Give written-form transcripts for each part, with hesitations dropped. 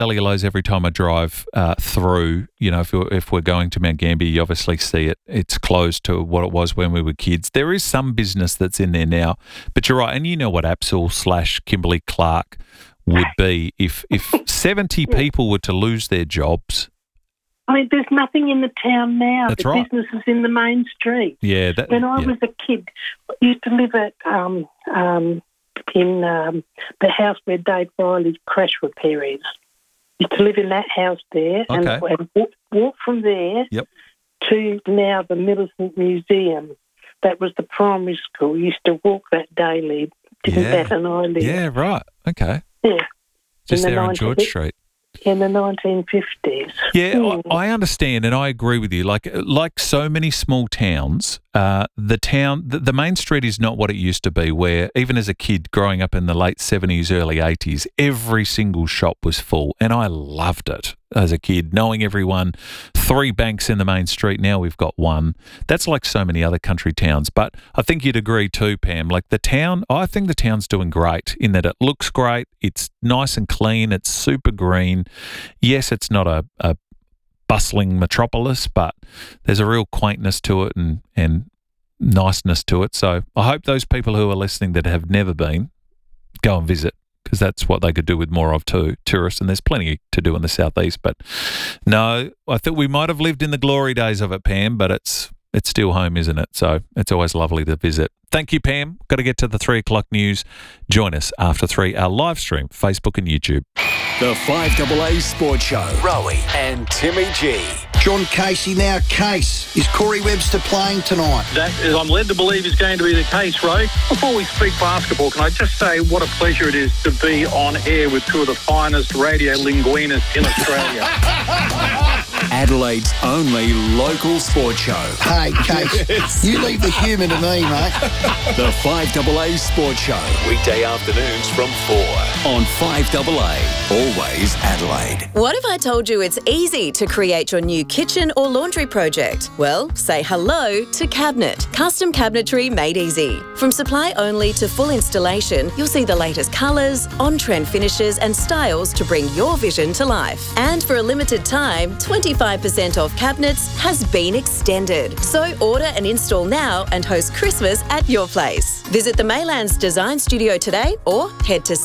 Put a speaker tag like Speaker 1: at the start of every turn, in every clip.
Speaker 1: cellulose every time I drive through. You know, if we're going to Mount Gambier, you obviously see it. It's close to what it was when we were kids. There is some business that's in there now, but you're right. And you know what Absol / Kimberly Clark would be if 70 people were to lose their jobs.
Speaker 2: I mean, there's nothing in the town now.
Speaker 1: That's
Speaker 2: the
Speaker 1: right.
Speaker 2: business is in the main street.
Speaker 1: Yeah.
Speaker 2: When I was a kid, I used to live at in the house where Dave Riley's crash repair is. Used to live in that house there and walk from there to now the Millicent Museum. That was the primary school. Used to walk that daily. Didn't bat an eyelid.
Speaker 1: Yeah, right. Okay.
Speaker 2: Yeah.
Speaker 1: Just there on George Street.
Speaker 2: In the 1950s.
Speaker 1: Yeah, I understand and I agree with you. Like so many small towns, the main street is not what it used to be, where even as a kid growing up in the late 70s, early 80s, every single shop was full. And I loved it as a kid, knowing everyone. 3 banks in the main street, now we've got 1. That's like so many other country towns. But I think you'd agree too, Pam, like I think the town's doing great in that it looks great, it's nice and clean, it's super green. Yes, it's not a bustling metropolis, but there's a real quaintness to it and niceness to it. So I hope those people who are listening that have never been go and visit, because that's what they could do with more of too, tourists, and there's plenty to do in the southeast. But no, I think we might have lived in the glory days of it, Pam, but it's still home, isn't it? So it's always lovely to visit. Thank you, Pam. Got to get to the 3 o'clock news. Join us after 3, our live stream, Facebook and YouTube.
Speaker 3: The 5AA Sports Show. Rowie and Timmy G.
Speaker 4: John Casey now Case. Is Corey Webster playing tonight?
Speaker 5: That is, I'm led to believe, is going to be the case, Ray. Before we speak basketball, can I just say what a pleasure it is to be on air with 2 of the finest radio linguinists in Australia.
Speaker 3: Adelaide's only local sports show.
Speaker 4: Hey, Case, you leave the humour to me, mate.
Speaker 3: The 5AA Sports Show. Weekday afternoons from 4 on 5AA. Always Adelaide.
Speaker 6: What if I told you it's easy to create your new kitchen or laundry project? Well, say hello to Cabinet. Custom cabinetry made easy. From supply only to full installation, you'll see the latest colours, on-trend finishes and styles to bring your vision to life. And for a limited time, 25% off cabinets has been extended. So order and install now and host Christmas at your place. Visit the Maylands Design Studio today or head to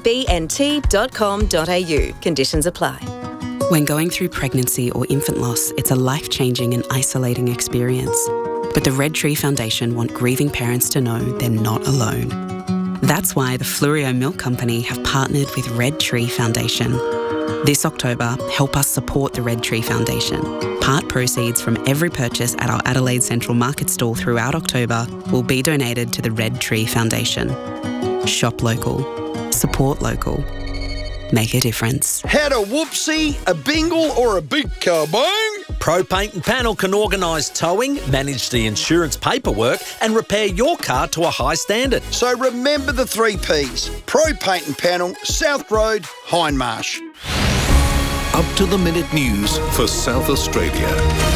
Speaker 6: cabnt.com.au. Conditions apply.
Speaker 7: When going through pregnancy or infant loss, it's a life-changing and isolating experience. But the Red Tree Foundation want grieving parents to know they're not alone. That's why the Fluorio Milk Company have partnered with Red Tree Foundation. This October, help us support the Red Tree Foundation. Part proceeds from every purchase at our Adelaide Central Market stall throughout October will be donated to the Red Tree Foundation. Shop local. Support local. Make a difference.
Speaker 4: Had a whoopsie, a bingle or a big kabong?
Speaker 8: Pro Paint and Panel can organise towing, manage the insurance paperwork and repair your car to a high standard.
Speaker 4: So remember the 3 Ps. Pro Paint and Panel, South Road, Hindmarsh.
Speaker 3: Up to the minute news for South Australia.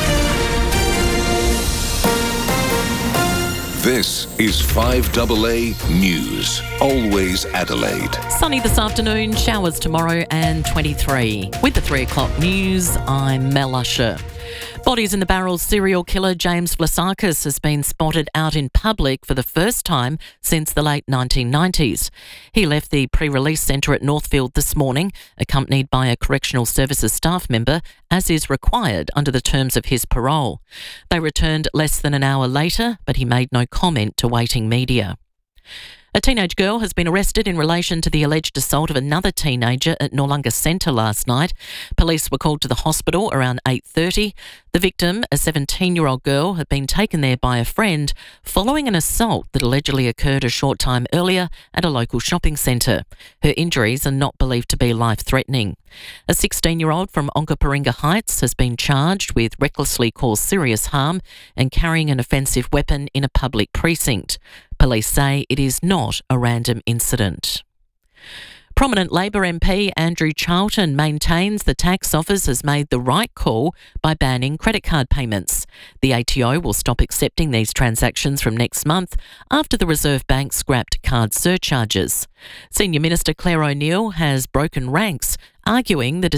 Speaker 3: This is 5AA News. Always Adelaide.
Speaker 9: Sunny this afternoon, showers tomorrow and 23. With the 3 o'clock news, I'm Mel Usher. Bodies in the barrel serial killer James Vlasakis has been spotted out in public for the first time since the late 1990s. He left the pre-release centre at Northfield this morning, accompanied by a correctional services staff member, as is required under the terms of his parole. They returned less than an hour later, but he made no comment to waiting media. A teenage girl has been arrested in relation to the alleged assault of another teenager at Noarlunga Centre last night. Police were called to the hospital around 8:30. The victim, a 17-year-old girl, had been taken there by a friend following an assault that allegedly occurred a short time earlier at a local shopping centre. Her injuries are not believed to be life-threatening. A 16-year-old from Onkaparinga Heights has been charged with recklessly caused serious harm and carrying an offensive weapon in a public precinct. Police say it is not a random incident. Prominent Labor MP Andrew Charlton maintains the tax office has made the right call by banning credit card payments. The ATO will stop accepting these transactions from next month after the Reserve Bank scrapped card surcharges. Senior Minister Claire O'Neill has broken ranks arguing the